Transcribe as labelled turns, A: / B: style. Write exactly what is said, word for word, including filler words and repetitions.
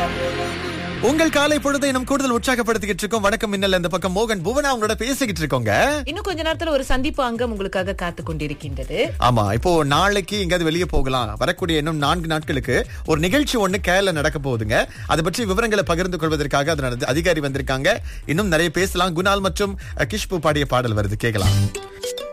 A: உங்கள் காலை பொழுதை நம் கூடுதல் உற்சாகப்படுத்திக்கிட்டு இருக்கோம். வணக்கம் மின்னல், இந்த பக்கம் மோகன் புவனா உங்களோட பேசிக்கிட்டு இருக்கோங்க.
B: இன்னும் கொஞ்ச நேரத்துல ஒரு சந்திப்பு அங்கம் உங்களுக்காக காத்து கொண்டிருக்கின்றது.
A: ஆமா, இப்போ நாளைக்கு எங்காவது வெளியே போகலாம். வரக்கூடிய இன்னும் நான்கு நாட்களுக்கு ஒரு நிகழ்ச்சி ஒண்ணு கேரள நடக்க போகுதுங்க. அதை பற்றி விவரங்களை பகிர்ந்து கொள்வதற்காக அதனது அதிகாரி வந்திருக்காங்க. இன்னும் நிறைய பேசலாம். குணால் மற்றும் கிஷ்பு பாடிய பாடல் வருது, கேட்கலாம்.